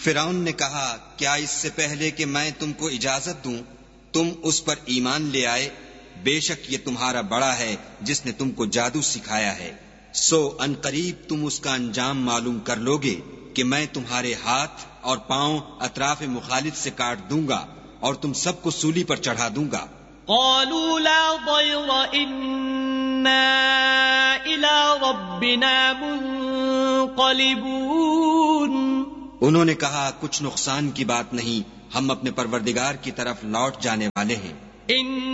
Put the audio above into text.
फिरौन ने कहा, क्या इससे पहले कि मैं तुमको इजाजत दूं तुम उस पर ईमान ले आए? बेशक ये तुम्हारा बड़ा है जिसने तुमको जादू सिखाया है। सो अनकरीब तुम उसका अंजाम मालूम कर लोगे कि मैं तुम्हारे हाथ और पांव अतराफ मुखालिफ से काट दूंगा और तुम सबको सूली पर चढ़ा दूंगा। क़ालू ला दैर इन्ना इला रब्बिना मुन्क़लिबून। उन्होंने कहा, कुछ नुकसान की बात नहीं, हम अपने परवरदिगार की तरफ लौट जाने वाले हैं।